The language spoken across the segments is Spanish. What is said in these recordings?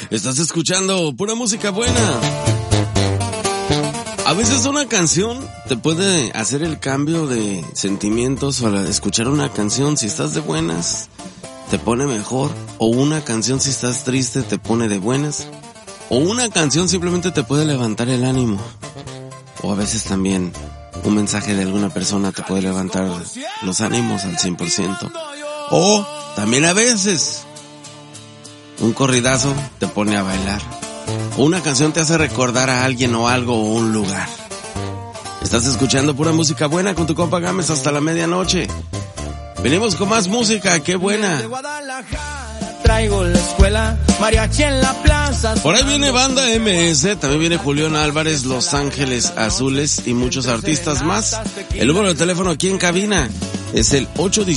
Estás escuchando pura música buena. A veces una canción te puede hacer el cambio de sentimientos. Al escuchar una canción, si estás de buenas, te pone mejor. O una canción, si estás triste, te pone de buenas. O una canción simplemente te puede levantar el ánimo. O a veces también un mensaje de alguna persona te puede levantar los ánimos al 100%. O también a veces un corridazo te pone a bailar. O una canción te hace recordar a alguien o algo o un lugar. Estás escuchando pura música buena con tu compa Gámez hasta la medianoche. Venimos con más música, qué buena. Traigo la escuela, mariachi en la plaza. Por ahí viene Banda MS, también viene Julián Álvarez, Los Ángeles Azules y muchos artistas más. El número de teléfono aquí en cabina es el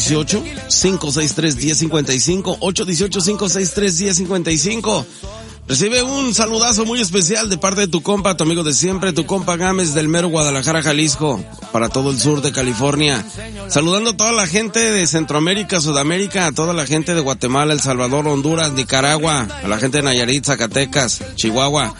818-563-1055, 818-563-1055. Recibe un saludazo muy especial de parte de tu compa, tu amigo de siempre, tu compa Gámez del mero Guadalajara, Jalisco, para todo el sur de California. Saludando a toda la gente de Centroamérica, Sudamérica, a toda la gente de Guatemala, El Salvador, Honduras, Nicaragua, a la gente de Nayarit, Zacatecas, Chihuahua.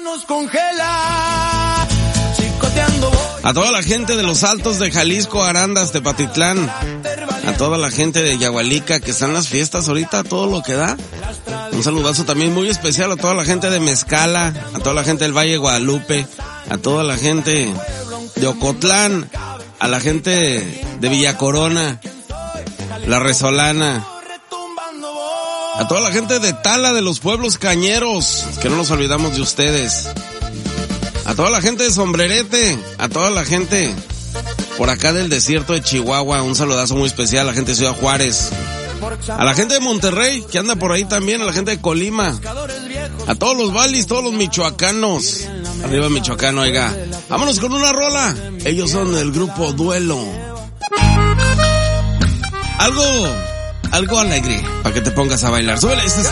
A toda la gente de los Altos de Jalisco, Arandas, Tepatitlán, a toda la gente de Yagualica que están en las fiestas ahorita, todo lo que da. Un saludazo también muy especial a toda la gente de Mezcala, a toda la gente del Valle de Guadalupe, a toda la gente de Ocotlán, a la gente de Villa Corona, La Resolana, a toda la gente de Tala, de los pueblos cañeros, que no nos olvidamos de ustedes. A toda la gente de Sombrerete, a toda la gente por acá del desierto de Chihuahua, un saludazo muy especial a la gente de Ciudad Juárez. A la gente de Monterrey, que anda por ahí también, a la gente de Colima. A todos los valis, todos los michoacanos. Arriba Michoacán, oiga. Vámonos con una rola. Ellos son el grupo Duelo. Algo alegre, para que te pongas a bailar. Súbele, este es